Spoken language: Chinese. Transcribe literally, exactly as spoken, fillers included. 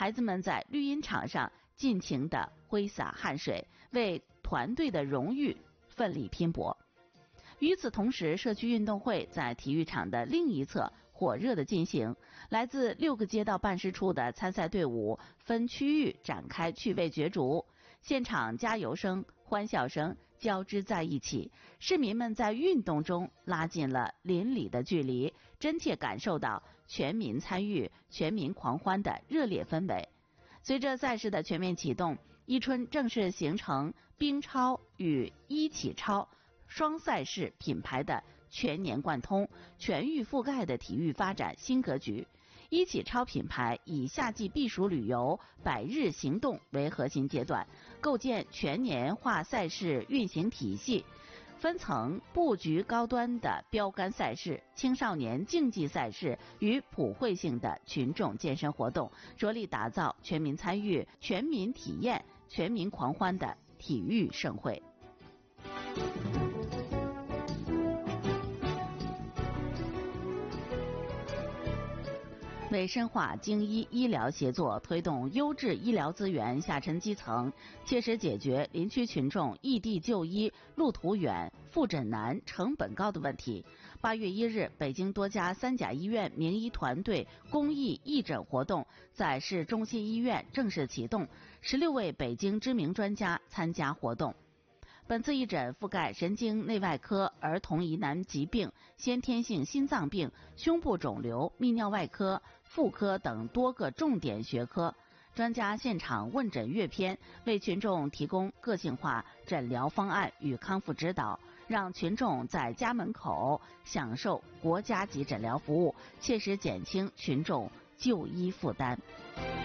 孩子们在绿茵场上尽情地挥洒汗水，为团队的荣誉奋力拼搏。与此同时，社区运动会在体育场的另一侧火热地进行，来自六个街道办事处的参赛队伍分区域展开趣味角逐，现场加油声、欢笑声交织在一起，市民们在运动中拉近了邻里的距离，真切感受到全民参与、全民狂欢的热烈氛围。随着赛事的全面启动，伊春正式形成冰超与一起超双赛事品牌的全年贯通、全域覆盖的体育发展新格局。一起超品牌以夏季避暑旅游、百日行动为核心阶段，构建全年化赛事运行体系，分层布局高端的标杆赛事、青少年竞技赛事与普惠性的群众健身活动，着力打造全民参与、全民体验、全民狂欢的体育盛会。为深化京医医疗协作，推动优质医疗资源下沉基层，切实解决林区群众异地就医路途远、复诊难、成本高的问题。八月一日，北京多家三甲医院名医团队公益义诊活动在市中心医院正式启动，十六位北京知名专家参加活动。本次义诊覆盖神经内外科、儿童疑难疾病、先天性心脏病、胸部肿瘤、泌尿外科、妇科等多个重点学科。专家现场问诊阅片，为群众提供个性化诊疗方案与康复指导，让群众在家门口享受国家级诊疗服务，切实减轻群众就医负担。